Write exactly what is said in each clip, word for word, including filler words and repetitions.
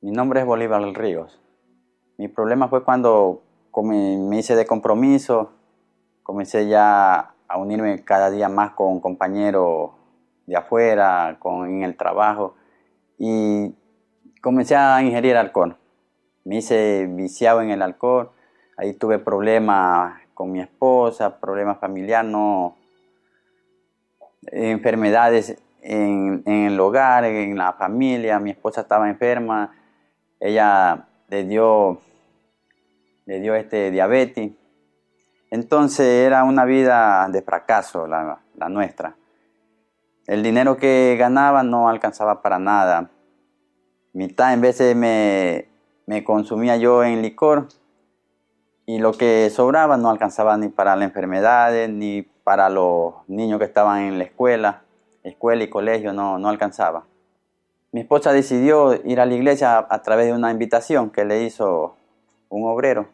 Mi nombre es Bolívar Ríos. Mi problema fue cuando me hice de compromiso, comencé ya a unirme cada día más con compañeros de afuera, con, en el trabajo, y comencé a ingerir alcohol. Me hice viciado en el alcohol, ahí tuve problemas con mi esposa, problemas familiares, no, enfermedades en, en el hogar, en la familia. Mi esposa estaba enferma, ella le dio, le dio este diabetes. Entonces era una vida de fracaso la, la nuestra. El dinero que ganaba no alcanzaba para nada. Mitad en veces me, me consumía yo en licor y lo que sobraba no alcanzaba ni para las enfermedades ni para los niños que estaban en la escuela. Escuela y colegio no, no alcanzaba. Mi esposa decidió ir a la iglesia a, a través de una invitación que le hizo un obrero.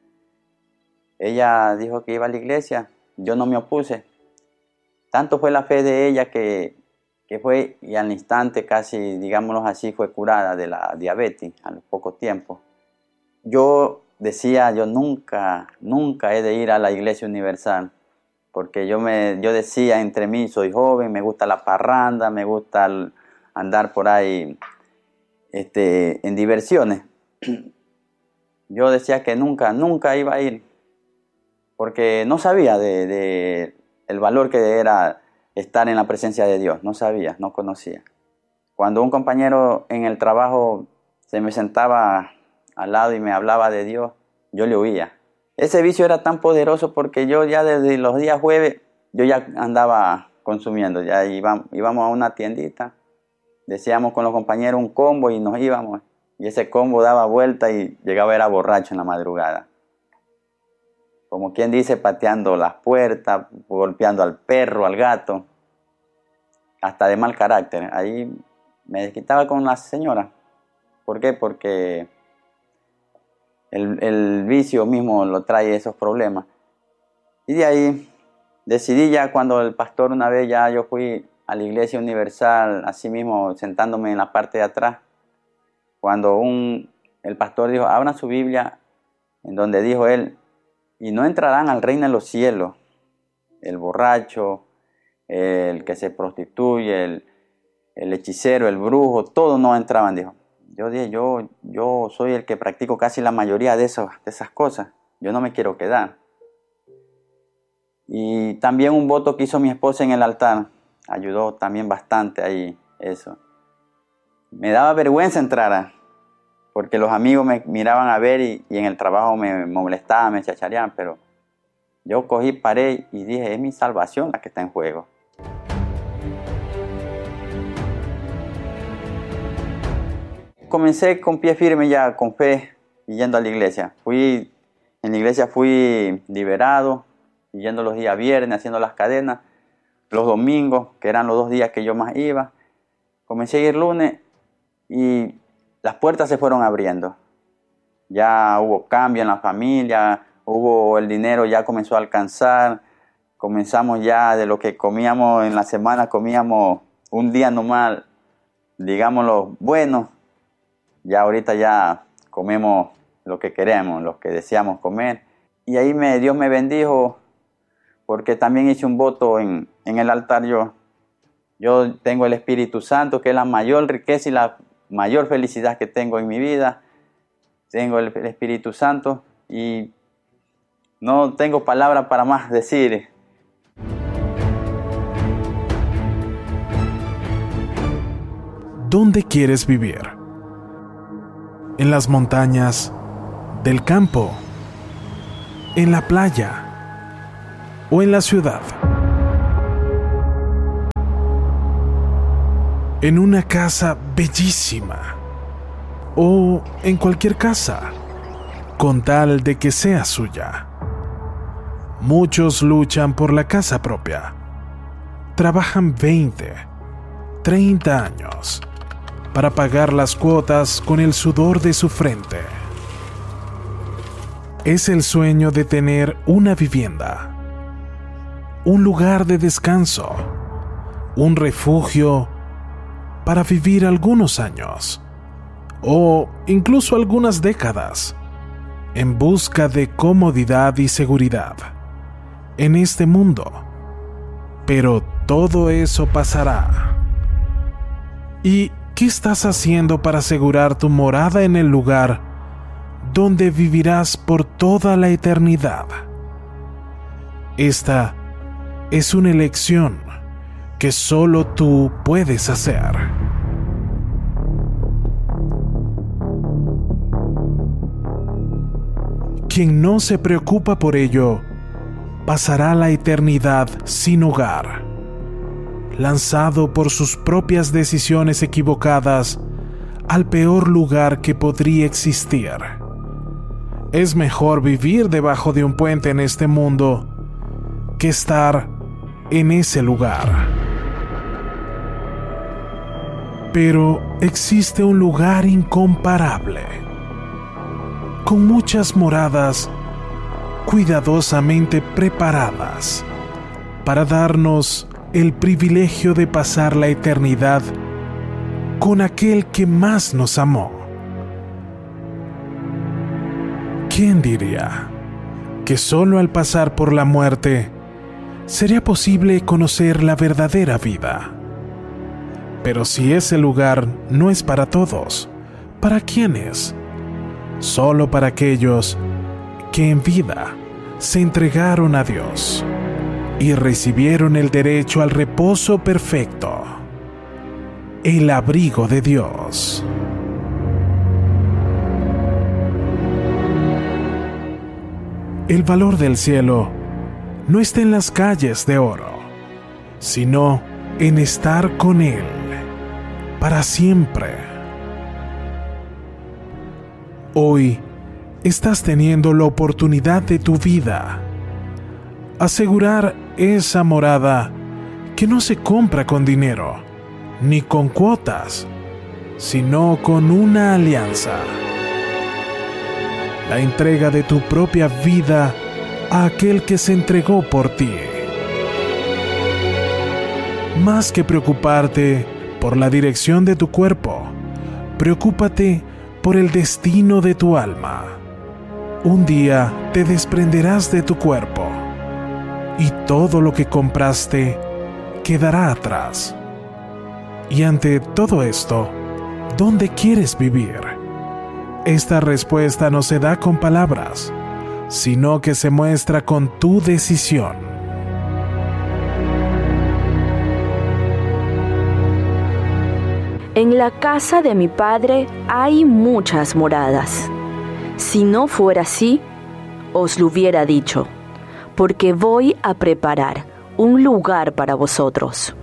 Ella dijo que iba a la iglesia, yo no me opuse. Tanto fue la fe de ella que, que fue y al instante casi, digámoslo así, fue curada de la diabetes a los pocos tiempos. Yo decía, yo nunca, nunca he de ir a la iglesia universal, porque yo, me, yo decía entre mí, soy joven, me gusta la parranda, me gusta el, andar por ahí este, en diversiones. Yo decía que nunca, nunca iba a ir, porque no sabía de, de el valor que era estar en la presencia de Dios, no sabía, no conocía. Cuando un compañero en el trabajo se me sentaba al lado y me hablaba de Dios, yo le oía. Ese vicio era tan poderoso porque yo ya desde los días jueves, yo ya andaba consumiendo, ya íbamos, íbamos a una tiendita, decíamos con los compañeros un combo y nos íbamos, y ese combo daba vuelta y llegaba era borracho en la madrugada. Como quien dice, pateando las puertas, golpeando al perro, al gato, hasta de mal carácter. Ahí me desquitaba con la señora. ¿Por qué? Porque el, el vicio mismo lo trae esos problemas. Y de ahí decidí ya cuando el pastor una vez ya yo fui a la iglesia universal, así mismo sentándome en la parte de atrás, cuando un, el pastor dijo, abran su Biblia, en donde dijo él, y no entrarán al reino de los cielos el borracho, el que se prostituye, el, el hechicero, el brujo, todos no entraban, dijo. Yo dije, yo, yo soy el que practico casi la mayoría de, esos, de esas cosas, yo no me quiero quedar. Y también un voto que hizo mi esposa en el altar, ayudó también bastante ahí eso. Me daba vergüenza entrar, porque los amigos me miraban a ver y, y en el trabajo me molestaban, me chachareaban, pero yo cogí, paré y dije, es mi salvación la que está en juego. Comencé con pie firme ya, con fe, y yendo a la iglesia. Fui, en la iglesia fui liberado, yendo los días viernes, haciendo las cadenas, los domingos, que eran los dos días que yo más iba. Comencé a ir lunes y las puertas se fueron abriendo. Ya hubo cambio en la familia, hubo el dinero, ya comenzó a alcanzar. Comenzamos ya de lo que comíamos en la semana, comíamos un día nomás, digámoslo, bueno. Ya ahorita ya comemos lo que queremos, lo que deseamos comer. Y ahí me, Dios me bendijo, porque también hice un voto en, en el altar yo. Yo tengo el Espíritu Santo, que es la mayor riqueza y la mayor felicidad que tengo en mi vida. Tengo el, el Espíritu Santo y no tengo palabras para más decir. ¿Dónde quieres vivir? ¿En las montañas del campo? ¿En la playa? ¿O en la ciudad? ¿En una casa bellísima? ¿O en cualquier casa, con tal de que sea suya? Muchos luchan por la casa propia. Trabajan veinte, treinta años para pagar las cuotas con el sudor de su frente. Es el sueño de tener una vivienda, un lugar de descanso, un refugio para vivir algunos años, o incluso algunas décadas, en busca de comodidad y seguridad en este mundo. Pero todo eso pasará. ¿Y qué estás haciendo para asegurar tu morada en el lugar donde vivirás por toda la eternidad? Esta es una elección que solo tú puedes hacer. Quien no se preocupa por ello, pasará la eternidad sin hogar, lanzado por sus propias decisiones equivocadas al peor lugar que podría existir. Es mejor vivir debajo de un puente en este mundo que estar en ese lugar. Pero existe un lugar incomparable, con muchas moradas cuidadosamente preparadas para darnos el privilegio de pasar la eternidad con aquel que más nos amó. ¿Quién diría que solo al pasar por la muerte sería posible conocer la verdadera vida? Pero si ese lugar no es para todos, ¿para quiénes? Solo para aquellos que en vida se entregaron a Dios y recibieron el derecho al reposo perfecto, el abrigo de Dios. El valor del cielo no está en las calles de oro, sino en estar con Él para siempre. Hoy estás teniendo la oportunidad de tu vida. Asegurar esa morada que no se compra con dinero, ni con cuotas, sino con una alianza. La entrega de tu propia vida a aquel que se entregó por ti. Más que preocuparte por la dirección de tu cuerpo, preocúpate por el destino de tu alma. Un día te desprenderás de tu cuerpo y todo lo que compraste quedará atrás. Y ante todo esto, ¿dónde quieres vivir? Esta respuesta no se da con palabras, sino que se muestra con tu decisión. En la casa de mi Padre hay muchas moradas. Si no fuera así, os lo hubiera dicho, porque voy a preparar un lugar para vosotros.